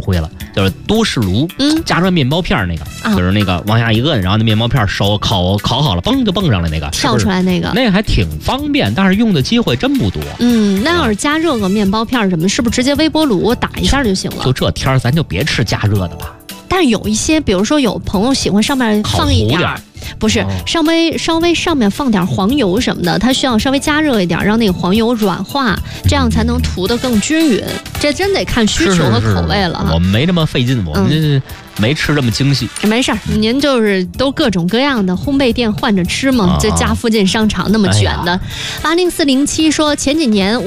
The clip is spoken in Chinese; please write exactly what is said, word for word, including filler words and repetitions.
会了，就是多士炉， 嗯， 加热面包片那个、啊，就是那个往下一摁，然后那面包片烧烤烤好了，嘣就蹦上来那个， 跳出来那个， 那个还挺方便，但是用的机会真不多。 嗯，那要是加热个面包片什么，是不是直接微波炉打一下就行了？ 就这天儿，咱就别吃加热的吧。 但是有一些，比如说有朋友喜欢上面放一点，不是、哦、稍微稍微上面放点黄油什么的，它需要稍微加热一点，让那个黄油软化，这样才能涂得更均匀。这真得看需求和口味了哈。 是是是，我们没这么费劲，我们这没吃这么精细。 嗯、没事儿，您就是都各种各样的烘焙店换着吃嘛。这、啊、家附近商场那么卷的。八零四零七说前几年。